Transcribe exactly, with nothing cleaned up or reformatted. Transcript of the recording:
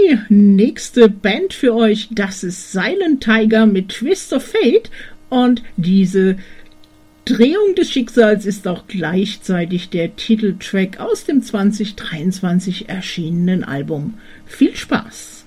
Die nächste Band für euch, das ist Silent Tiger mit Twist of Fate, und diese Drehung des Schicksals ist auch gleichzeitig der Titeltrack aus dem zwanzig dreiundzwanzig erschienenen Album. Viel Spaß!